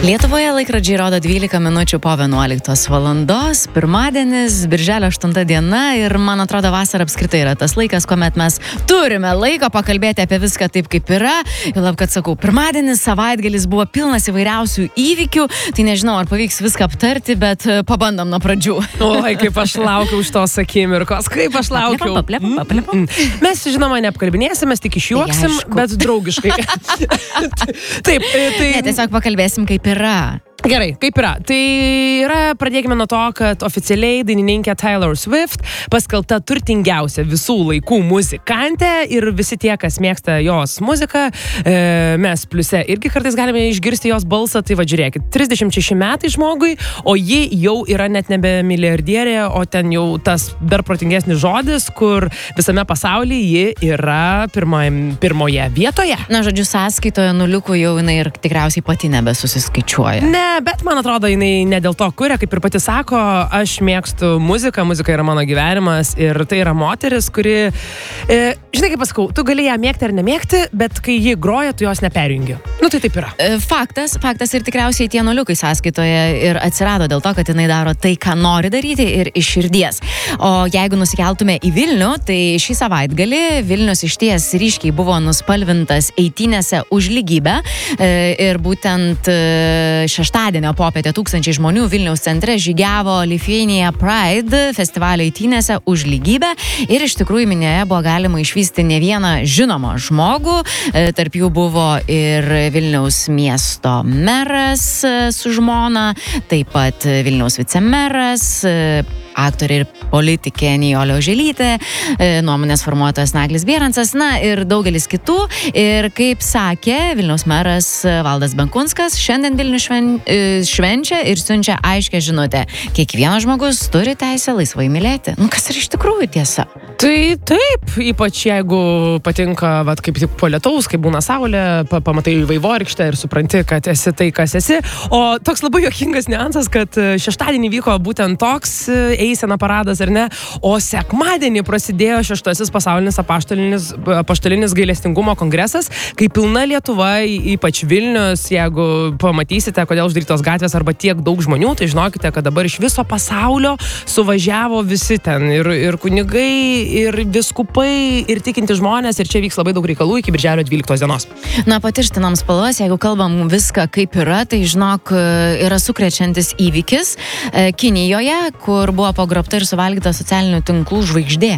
Lietuvoje laikrodžiai rodo 12 minučių po 11 valandos, pirmadienis, birželio 8 diena ir man atrodo vasara apskritai yra tas laikas, kuomet mes turime laiko pakalbėti apie viską taip, kaip yra. Ir lab, kad sakau, pirmadienis, savaitgalis buvo pilnas įvairiausių įvykių, tai nežinau, ar pavyks viską aptarti, bet pabandom nuo pradžių. Oi, kaip aš laukiau už tos akimirkos, kaip aš laukiau. Paplepam. Mes, žinoma, neapkalbinėsim, mes tik išjuoksim, bet draugiškai. Taip, tai... Ne, tiesiog pakalbėsim, kaip yra. Gerai, kaip yra? Tai yra, pradėkime nuo to, kad oficialiai dainininkė Taylor Swift paskelbta turtingiausia visų laikų muzikantė ir visi tie, kas mėgsta jos muziką, mes pliuse irgi kartais galime išgirsti jos balsą, tai va žiūrėkit, 36 metai žmogui, o ji jau yra net nebe milijardierė, o ten jau tas dar protingesnis žodis, kur visame pasaulyje ji yra pirmoje vietoje. Na, žodžiu, sąskaitoje nuliukų jau jinai ir tikriausiai pati nebesusiskaičiuoja. Ne, bet man atrodo, jinai ne dėl to kuria, kaip ir pati sako, aš mėgstu muziką, muzika yra mano gyvenimas ir tai yra moteris, kuri, žinai kaip pasakau, tu gali ją mėgti ar nemėgti, bet kai ji groja, tu jos neperjungi. Nu tai taip yra. Faktas ir tikriausiai tie nuliukai sąskaitoje ir atsirado dėl to, kad jinai daro tai, ką nori daryti ir iš širdies. O jeigu nusikeltume į Vilnių, tai šį savaitgalį Vilnius išties ryškiai buvo nuspalvintas eitynėse už lygybę ir būtent šeštadienio popietę tūkstančiai žmonių Vilniaus centre žygiavo Lithuania Pride festivalio eitynėse už lygybę ir iš tikrųjų minėje buvo galima išvysti ne vieną žinomą žmogų, tarp jų buvo ir Vilniaus miesto meras su žmona, taip pat Vilniaus vicemeras, aktorė ir politikė Nijolė Oželytė, nuomonės formuotojas Naglis Bierancas, na ir daugelis kitų. Ir kaip sakė Vilniaus meras Valdas Benkunskas, šiandien Vilnius švenčia ir siunčia aiškę žinutę. Kiekvienas žmogus turi teisę laisvai mylėti. Nu, kas yra iš tikrųjų tiesa? Tai taip, ypač jeigu patinka, vat, kaip tik po lietaus, kai būna saulė, pamatai vaivorykštę ir supranti, kad esi tai, kas esi. O toks labai juokingas niuansas, kad šeštadienį vyko būtent toks eisena paradas, ar ne? O sekmadienį prasidėjo 6. pasaulinis apaštalinis gailestingumo kongresas, kai pilna Lietuva, ypač Vilnius, jeigu pamatysite, kodėl uždarytos gatvės arba tiek daug žmonių, tai žinokite, kad dabar iš viso pasaulio suvažiavo visi ten ir kunigai, ir viskupai, ir tikinti žmonės, ir čia vyks labai daug reikalų iki birželio 12 dienos. Na, patirštinam spalvas, jeigu kalbam viską kaip yra, tai žinok, yra sukrečiantis įvykis Kinijoje, kur buvo pagrobta ir suvalgyta socialinių tinklų žvaigždė.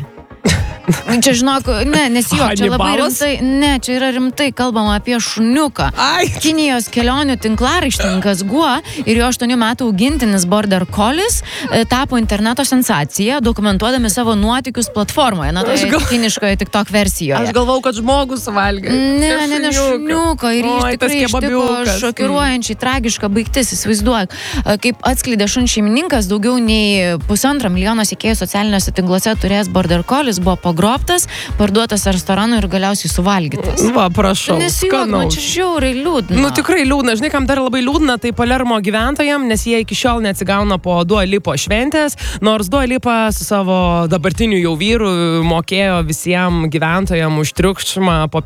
Čia žinok, nesijuok, čia labai rimtai, čia yra rimtai kalbama apie šuniuką. Kinijos kelionių tinklaraštininkas Guo ir jo 8 metų augintinis Border Collies tapo interneto sensacija, dokumentuodami savo nuotykius platformoje, na tai kiniškoje TikTok versijoje. Aš galvau, kad žmogus suvalgė. Ne, šuniuko ir jis tikrai ištiko šokiruojančiai tragiška baigtis, įsivaizduok. Kaip atskleidė šuns šeimininkas, daugiau nei 1,5 milijono sekėjų socialiniuose tinkluose turėjęs Border Collies buvo pagrobtas, parduotas restoranui ir galiausiai suvalgytas. Va, prašau. Nesijuok, man čia žiauriai liūdna. Nu, tikrai liūdna. Žinai, kam dar labai liūdna, tai Palermo gyventojams, nes jie iki šiol neatsigauna po Dua Lipa šventės, nors Dua Lipa su savo dabartiniu jau vyru mokėjo visiems gyventojams už triukšmą po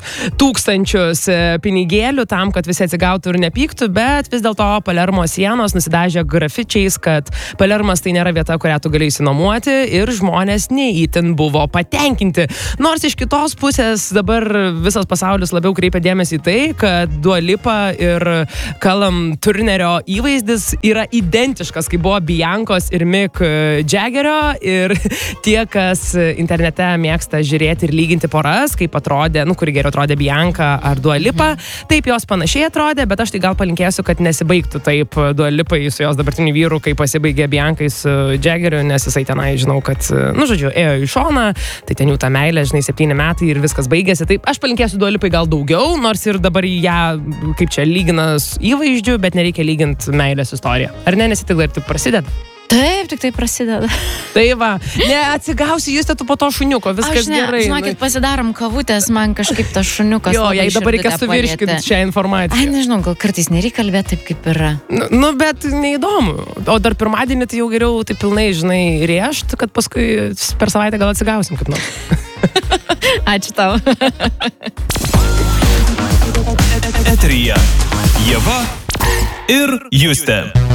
5,000 pinigėlių tam, kad visi atsigautų ir nepyktų, bet vis dėlto Palermo sienos nusidažė grafičiais, kad Palermas tai nėra vieta, kurią tu gali išsinuomoti ir žmonės neįtin buvo patenkinti. Nors iš kitos pusės dabar visas pasaulis labiau kreipia dėmesį į tai, kad Dua Lipa ir Callum Turnerio įvaizdis yra identiškas, kaip buvo Biancos ir Mick Jaggerio ir tie, kas internete mėgsta žiūrėti ir lyginti poras, kaip atrodė, kuri geriau atrodė Bianca ar Dua Lipa, taip jos panašiai atrodė, bet aš tai gal palinkėsiu, kad nesibaigtų taip Dua Lipai su jos dabartiniu vyru, kai pasibaigė Biancai su Jaggeriu, nes jisai tenai, žinau, kad, ėjo į šoną, tai ten jų ta meilė, žinai, 7 metai ir viskas baigėsi. Taip, aš palinkėsiu Dua Lipai gal daugiau, nors ir dabar ją, kaip čia, lygina įvaizdžių, bet nereikia lyginti meilės istoriją. Ar ne, nes tik dar tik prasideda? Taip, tik tai prasideda. Tai va, atsigausi jūs tu po to šuniuko, viskas gerai. Žinokit, pasidarom kavutės, man kažkaip tas šuniukas. Jo, jei dabar reikia suvirškinti šią informaciją. Ai, nežinau, gal kartais nereikia kalbėti taip, kaip yra. Bet neįdomu. O dar pirmadienį tai jau geriau taip pilnai, žinai, rėžt, kad paskui per savaitę gal atsigausim kaip nors. Ačiū tau. Eteryje Ieva ir Justė.